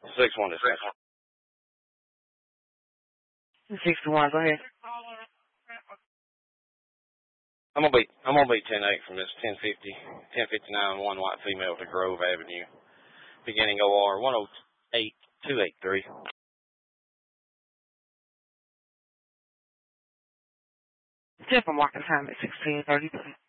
61 to 6. 61, go ahead. I'm gonna be 10-8 from this 1059 one white female to Grove Avenue. Beginning OR 108283. Still for market time at 16:33.